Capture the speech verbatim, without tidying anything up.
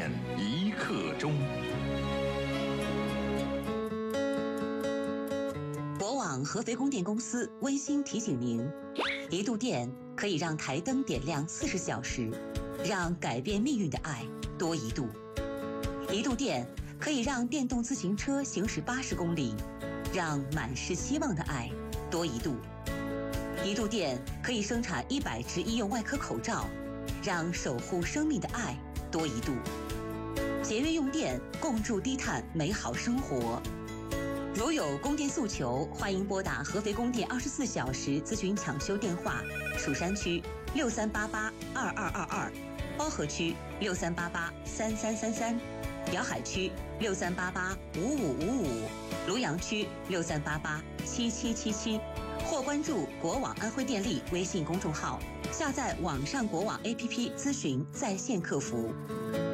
电一刻钟。 国网合肥供电公司温馨提醒您：一度电可以让台灯点亮四十小时，让改变命运的爱多一度；一度电可以让电动自行车行驶八十公里，让满是希望的爱多一度；一度电可以生产一百只医用外科口罩，让守护生命的爱多一度。节约用电，共筑低碳美好生活。如有供电诉求，欢迎拨打合肥供电二十四小时咨询抢修电话：蜀山区六三八八二二二二，包河区六三八八三三三三，瑶海区六三八八五五五五，庐阳区六三八八七七七七，或关注国网安徽电力微信公众号，下载网上国网 A P P 咨询在线客服。